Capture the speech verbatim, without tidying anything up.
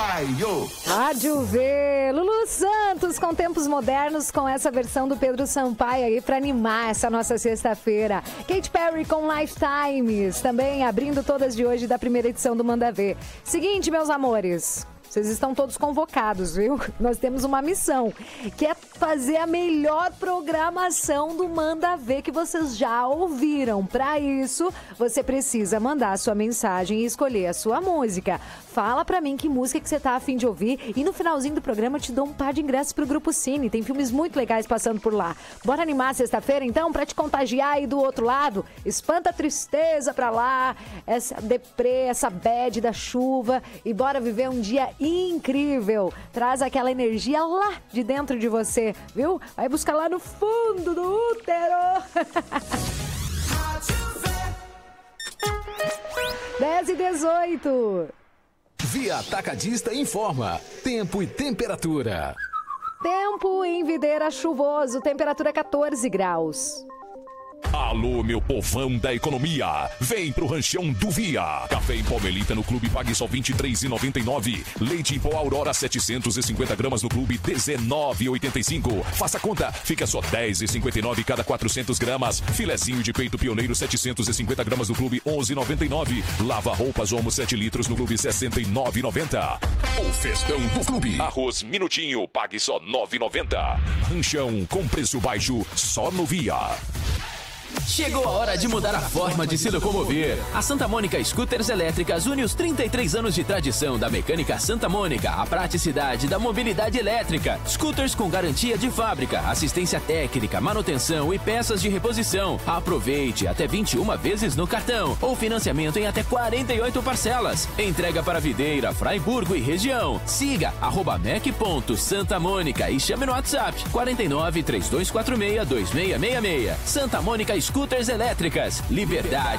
Sampaio. Rádio V, Lulu Santos com tempos modernos, com essa versão do Pedro Sampaio aí pra animar essa nossa sexta-feira. Katy Perry com Lifetimes, também abrindo todas de hoje da primeira edição do Manda Ver. Seguinte, meus amores, vocês estão todos convocados, viu? Nós temos uma missão, que é fazer a melhor programação do Manda Ver que vocês já ouviram. Para isso, você precisa mandar a sua mensagem e escolher a sua música. Fala pra mim que música que você tá a fim de ouvir e no finalzinho do programa eu te dou um par de ingressos pro Grupo Cine. Tem filmes muito legais passando por lá. Bora animar sexta-feira, então, pra te contagiar aí do outro lado? Espanta a tristeza pra lá, essa deprê, essa bad da chuva e bora viver um dia incrível. Traz aquela energia lá de dentro de você, viu? Vai buscar lá no fundo do útero. dez e dezoito. Via Atacadista informa tempo e temperatura. Tempo em Videira chuvoso, temperatura catorze graus. Alô, meu povão da economia, vem pro ranchão do Via. Café em pó Melita no clube pague só vinte e três reais e noventa e nove centavos. Leite em pó Aurora setecentos e cinquenta gramas no clube dezenove reais e oitenta e cinco centavos. Faça conta, fica só dez reais e cinquenta e nove centavos cada quatrocentos gramas. Filezinho de peito pioneiro setecentos e cinquenta gramas no clube onze reais e noventa e nove centavos. Lava roupas Omo sete litros no clube sessenta e nove reais e noventa centavos. O festão do clube. Arroz Minutinho, pague só nove reais e noventa centavos. Ranchão com preço baixo só no Via. Chegou a hora de mudar a forma de se locomover. A Santa Mônica Scooters Elétricas une os trinta e três anos de tradição da mecânica Santa Mônica, a praticidade da mobilidade elétrica. Scooters com garantia de fábrica, assistência técnica, manutenção e peças de reposição. Aproveite até vinte e uma vezes no cartão ou financiamento em até quarenta e oito parcelas. Entrega para Videira, Fraiburgo e região. Siga arroba mec ponto Santa Mônica e chame no WhatsApp quarenta e nove, três dois quatro seis, dois seis seis seis. Santa Mônica Scooters Elétricas. Liberdade